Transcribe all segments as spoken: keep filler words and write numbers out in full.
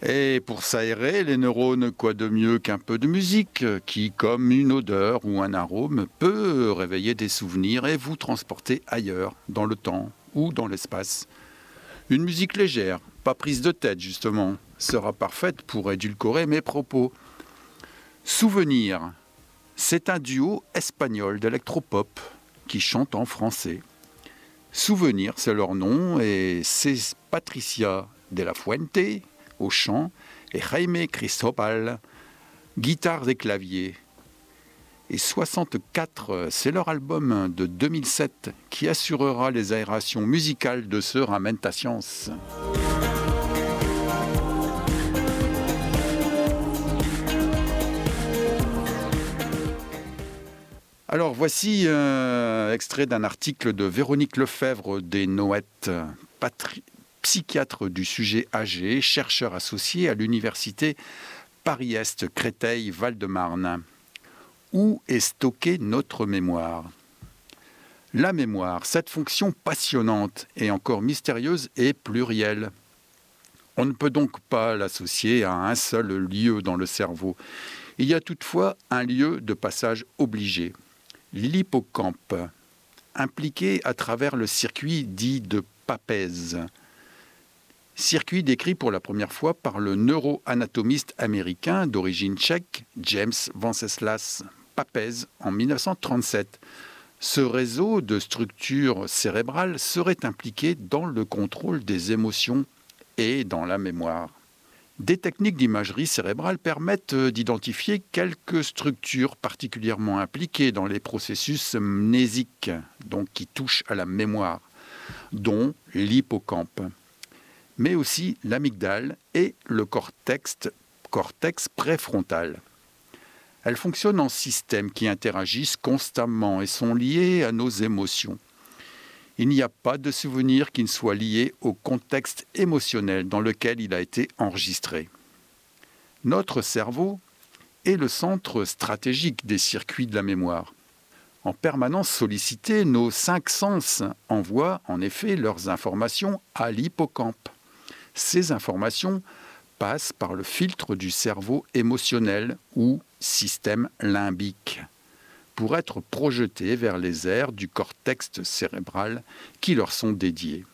Et pour s'aérer, les neurones, quoi de mieux qu'un peu de musique, qui, comme une odeur ou un arôme, peut réveiller des souvenirs et vous transporter ailleurs, dans le temps ou dans l'espace. Une musique légère, pas prise de tête justement, sera parfaite pour édulcorer mes propos. Souvenir, c'est un duo espagnol d'électropop qui chante en français. Souvenir, c'est leur nom et c'est Patricia de la Fuente au chant et Jaime Cristobal, guitare et clavier. Et soixante-quatre, c'est leur album de deux mille sept qui assurera les aérations musicales de ce Ramentations. Alors voici un extrait d'un article de Véronique Lefebvre des Noëttes, patri- psychiatre du sujet âgé, chercheur associé à l'université Paris-Est Créteil-Val-de-Marne. Où est stockée notre mémoire ? La mémoire, cette fonction passionnante et encore mystérieuse et plurielle. On ne peut donc pas l'associer à un seul lieu dans le cerveau. Il y a toutefois un lieu de passage obligé. L'hippocampe, impliqué à travers le circuit dit de Papez. Circuit décrit pour la première fois par le neuroanatomiste américain d'origine tchèque James Venceslas Papez en mille neuf cent trente-sept. Ce réseau de structures cérébrales serait impliqué dans le contrôle des émotions et dans la mémoire. Des techniques d'imagerie cérébrale permettent d'identifier quelques structures particulièrement impliquées dans les processus mnésiques, donc qui touchent à la mémoire, dont l'hippocampe, mais aussi l'amygdale et le cortex, cortex préfrontal. Elles fonctionnent en systèmes qui interagissent constamment et sont liés à nos émotions. Il n'y a pas de souvenir qui ne soit lié au contexte émotionnel dans lequel il a été enregistré. Notre cerveau est le centre stratégique des circuits de la mémoire. En permanence sollicités, nos cinq sens envoient en effet leurs informations à l'hippocampe. Ces informations passent par le filtre du cerveau émotionnel ou système limbique, pour être projetés vers les aires du cortex cérébral qui leur sont dédiées.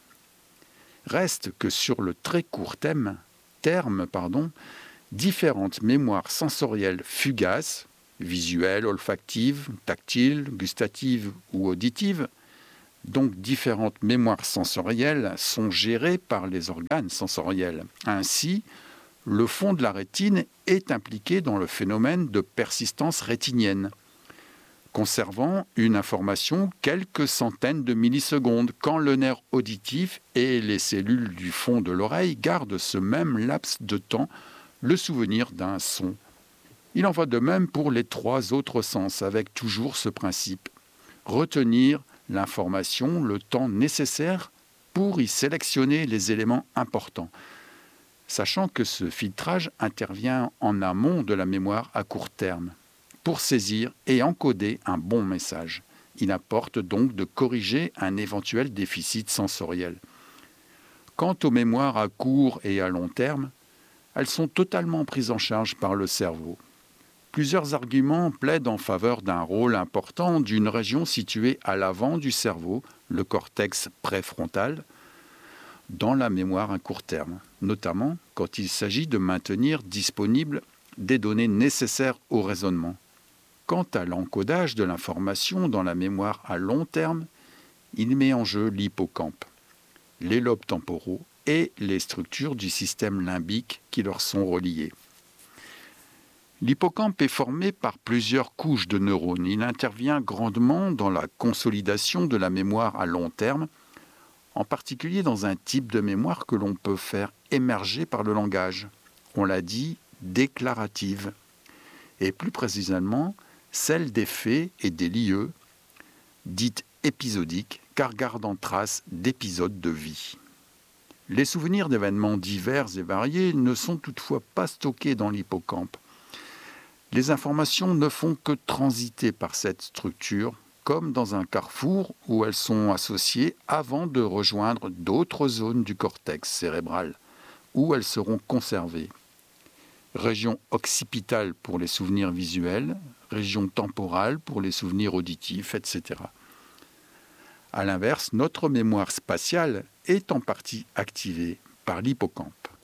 Reste que sur le très court terme, terme pardon, différentes mémoires sensorielles fugaces, visuelles, olfactives, tactiles, gustatives ou auditives, donc différentes mémoires sensorielles sont gérées par les organes sensoriels. Ainsi, le fond de la rétine est impliqué dans le phénomène de persistance rétinienne, conservant une information quelques centaines de millisecondes, quand le nerf auditif et les cellules du fond de l'oreille gardent ce même laps de temps le souvenir d'un son. Il en va de même pour les trois autres sens, avec toujours ce principe. Retenir l'information le temps nécessaire pour y sélectionner les éléments importants, sachant que ce filtrage intervient en amont de la mémoire à court terme, pour saisir et encoder un bon message. Il importe donc de corriger un éventuel déficit sensoriel. Quant aux mémoires à court et à long terme, elles sont totalement prises en charge par le cerveau. Plusieurs arguments plaident en faveur d'un rôle important d'une région située à l'avant du cerveau, le cortex préfrontal, dans la mémoire à court terme, notamment quand il s'agit de maintenir disponibles des données nécessaires au raisonnement. Quant à l'encodage de l'information dans la mémoire à long terme, il met en jeu l'hippocampe, les lobes temporaux et les structures du système limbique qui leur sont reliées. L'hippocampe est formé par plusieurs couches de neurones. Il intervient grandement dans la consolidation de la mémoire à long terme, en particulier dans un type de mémoire que l'on peut faire émerger par le langage. On l'a dit, déclarative. Et plus précisément, celle des faits et des lieux, dite épisodique, car gardant trace d'épisodes de vie. Les souvenirs d'événements divers et variés ne sont toutefois pas stockés dans l'hippocampe. Les informations ne font que transiter par cette structure, comme dans un carrefour où elles sont associées avant de rejoindre d'autres zones du cortex cérébral, où elles seront conservées. Région occipitale pour les souvenirs visuels, région temporale pour les souvenirs auditifs, et cetera. A l'inverse, notre mémoire spatiale est en partie activée par l'hippocampe.